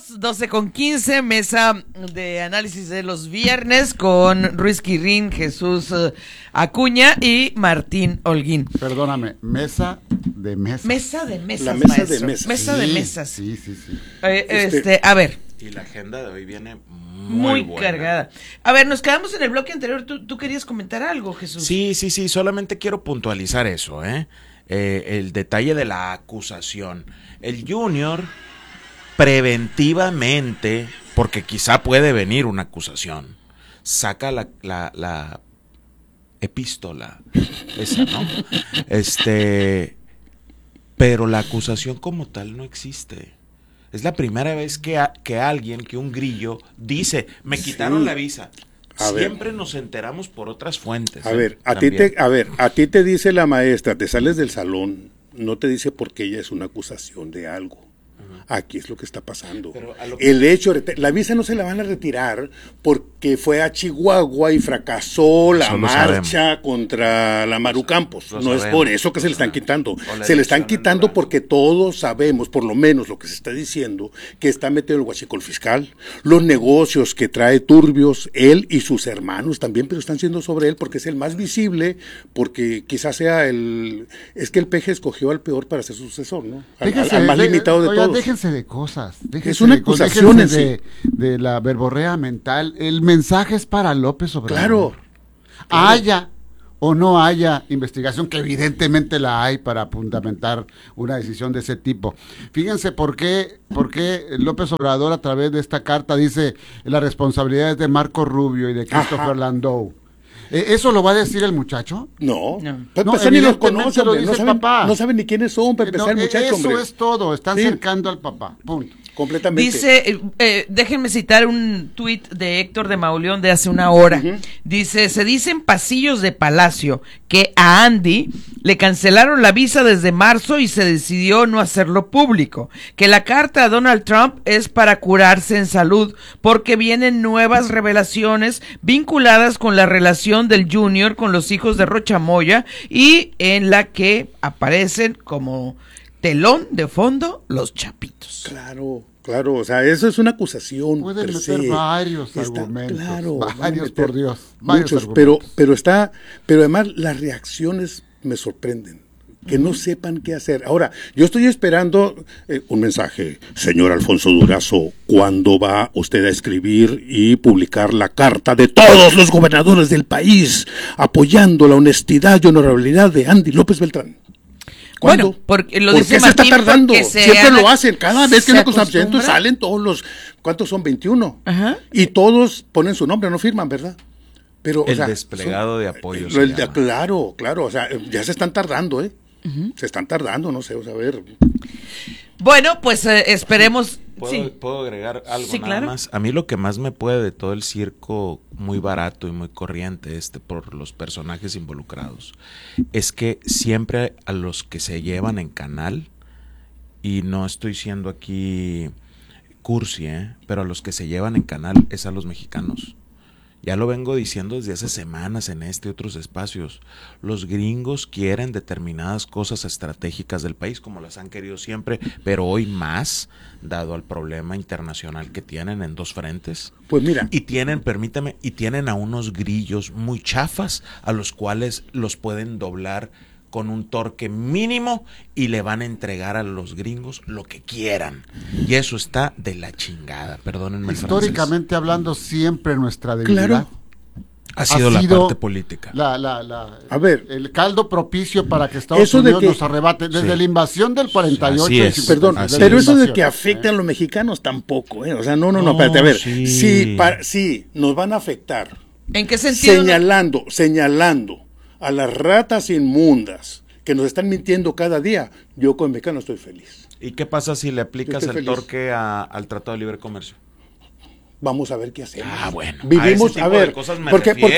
Continuamos, 12:15, mesa de análisis de los viernes con Ruiz Quirrín, Jesús Acuña y Martín Holguín. Perdóname, mesa de mesas. Mesa de mesas, La mesa maestro. de mesas. Mesa de mesas. Sí. A ver. Y la agenda de hoy viene Muy buena. cargada. A ver, nos quedamos en el bloque anterior. ¿Tú querías comentar algo, Jesús? Sí, solamente quiero puntualizar eso, el detalle de la acusación. El Junior, preventivamente, porque quizá puede venir una acusación, saca la epístola, esa, ¿no? Pero la acusación como tal no existe. Es la primera vez que un grillo dice, me quitaron la visa. Siempre nos enteramos por otras fuentes. A ver, a ti te dice la maestra, te sales del salón, no te dice porque ella es una acusación de algo. Aquí es lo que está pasando. El hecho, la visa no se la van a retirar porque fue a Chihuahua y fracasó la marcha contra la Maru Campos. No es por eso que se le están quitando. Se le están quitando porque todos sabemos, por lo menos lo que se está diciendo, que está metido el huachicol fiscal, los negocios que trae turbios, él y sus hermanos también, pero están siendo sobre él porque es el más visible, porque quizás sea es que el peje escogió al peor para ser sucesor, ¿no? Al más limitado de todos. Déjense de cosas. Es una acusación en sí. De la verborrea mental. El mensaje es para López Obrador. Claro. Haya o no haya investigación, que evidentemente la hay para fundamentar una decisión de ese tipo. Fíjense por qué López Obrador a través de esta carta dice la responsabilidad es de Marco Rubio y de Christopher Landau. ¿Eso lo va a decir el muchacho? No. Ni los conocen, no saben ni quiénes son para empezar el muchacho, eso hombre. Es todo, están cercando al papá, punto. Completamente. Dice, déjenme citar un tuit de Héctor de Mauleón de hace una hora. Dice, se dice en pasillos de Palacio que a Andy le cancelaron la visa desde marzo y se decidió no hacerlo público. Que la carta a Donald Trump es para curarse en salud porque vienen nuevas revelaciones vinculadas con la relación del Junior con los hijos de Rocha Moya y en la que aparecen como telón de fondo los Chapitos. Claro, o sea, eso es una acusación. Pueden meter varios argumentos. Claro, varios, por Dios. Muchos, pero además las reacciones me sorprenden. Que no sepan qué hacer. Ahora, yo estoy esperando un mensaje. Señor Alfonso Durazo, ¿cuándo va usted a escribir y publicar la carta de todos los gobernadores del país apoyando la honestidad y honorabilidad de Andy López Beltrán? ¿Cuándo? Bueno, porque lo ¿Por dice qué se está Martín tardando? Siempre lo hacen. Cada vez que una acusación salen todos los... ¿Cuántos son? 21. Ajá. Y todos ponen su nombre, no firman, ¿verdad? Pero, el desplegado de apoyo. Claro, o sea, ya se están tardando, ¿eh? Se están tardando, no sé, a ver. Bueno, pues esperemos. ¿Puedo agregar algo claro. más? A mí lo que más me puede de todo el circo muy barato y muy corriente por los personajes involucrados es que siempre a los que se llevan en canal, y no estoy siendo aquí cursi, pero a los que se llevan en canal es a los mexicanos. Ya lo vengo diciendo desde hace semanas en este y otros espacios. Los gringos quieren determinadas cosas estratégicas del país, como las han querido siempre, pero hoy más, dado al problema internacional que tienen en dos frentes. Pues mira. Y tienen a unos grillos muy chafas, a los cuales los pueden doblar con un torque mínimo y le van a entregar a los gringos lo que quieran. Y eso está de la chingada, perdónenme. Históricamente hablando, siempre nuestra debilidad. Claro. Ha sido la parte política. A ver, el caldo propicio para que Estados Unidos nos arrebate desde la invasión del 48. Perdón, pero eso de que afectan a los mexicanos tampoco, O sea, no, espérate, a ver, sí, nos van a afectar. ¿En qué sentido? Señalando a las ratas inmundas que nos están mintiendo cada día, yo como mexicano estoy feliz. ¿Y qué pasa si le aplicas el torque al Tratado de Libre Comercio? Vamos a ver qué hacemos. Bueno. Vivimos, a ver, cosas me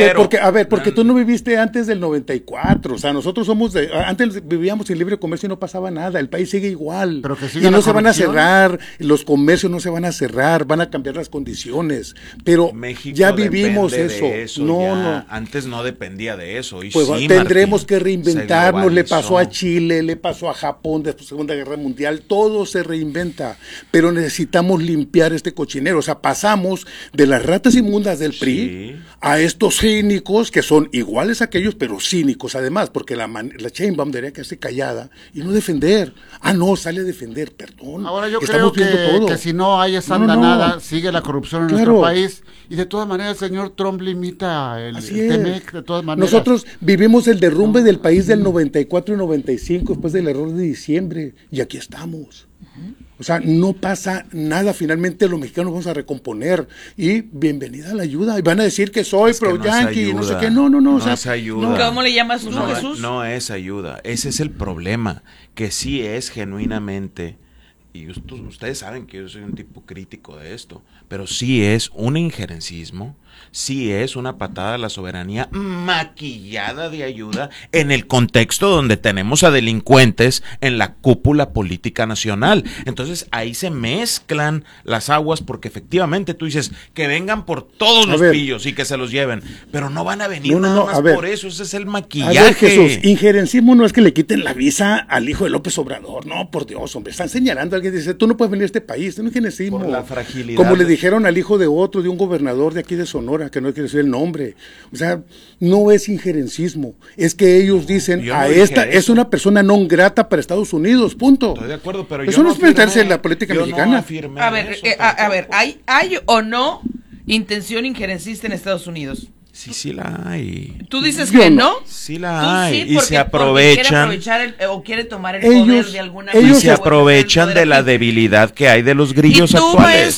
porque tú no viviste antes del 94, o sea, nosotros antes vivíamos en libre comercio y no pasaba nada, el país sigue igual. Pero que y no se van a cerrar, los comercios no se van a cerrar, van a cambiar las condiciones, pero México ya vivimos eso. No. Antes no dependía de eso. Y pues sí, tendremos Martín, que reinventarnos, le pasó a Chile, le pasó a Japón después de la Segunda Guerra Mundial, todo se reinventa, pero necesitamos limpiar este cochinero, o sea, pasamos de las ratas inmundas del PRI a estos cínicos que son iguales a aquellos, pero cínicos además, porque la Sheinbaum debería quedarse callada y no defender. No, sale a defender, perdón. Ahora yo creo que si no hay esa andanada, sigue la corrupción en nuestro país, y de todas maneras el señor Trump limita el TEMEC, de todas maneras. Nosotros vivimos el derrumbe del país del 94 y 95 después del error de diciembre, y aquí estamos. O sea, no pasa nada, finalmente los mexicanos vamos a recomponer y bienvenida a la ayuda. Y van a decir que soy pro-yankee, no sé qué. No, No o sea, es ayuda. ¿Cómo le llamas tú, Jesús? No es ayuda. Ese es el problema, que sí es genuinamente, y ustedes saben que yo soy un tipo crítico de esto, pero sí es un injerencismo, sí es una patada a la soberanía maquillada de ayuda en el contexto donde tenemos a delincuentes en la cúpula política nacional. Entonces ahí se mezclan las aguas, porque efectivamente tú dices que vengan por todos los pillos y que se los lleven, pero no van a venir nada más por eso. Ese es el maquillaje. A ver, Jesús, injerencismo no es que le quiten la visa al hijo de López Obrador, no, por Dios, hombre, están señalando a alguien, dice, tú no puedes venir a este país, no es injerencismo. Por la fragilidad. Como le dijeron al hijo de un gobernador de aquí de Sonora, que no quiere decir el nombre. O sea, no es injerencismo, es que ellos dicen es una persona non grata para Estados Unidos, punto. Estoy de acuerdo, pero eso no es meterse en la política mexicana. A ver, ¿hay o no intención injerencista en Estados Unidos? Sí la hay. ¿Tú dices que no? Sí la hay. Sí, y se aprovechan. Quiere tomar el poder de alguna manera. Y se aprovechan de la debilidad que hay de los grillos actuales.